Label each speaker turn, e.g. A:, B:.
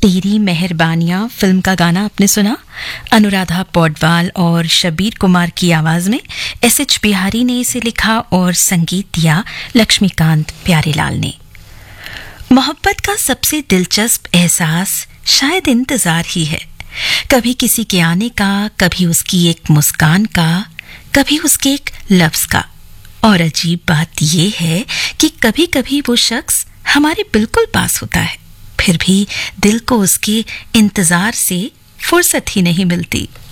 A: तेरी मेहरबानियां फिल्म का गाना आपने सुना। अनुराधा पौडवाल और शब्बीर कुमार की आवाज में एस.एच. बिहारी ने इसे लिखा और संगीत दिया लक्ष्मीकांत प्यारेलाल ने। मोहब्बत का सबसे दिलचस्प एहसास शायद इंतजार ही है। कभी किसी के आने का, कभी उसकी एक मुस्कान का, कभी उसके एक लफ्ज का। और अजीब बात यह है कि कभी कभी वो शख्स हमारे बिल्कुल पास होता है, फिर भी दिल को उसके इंतजार से फुर्सत ही नहीं मिलती।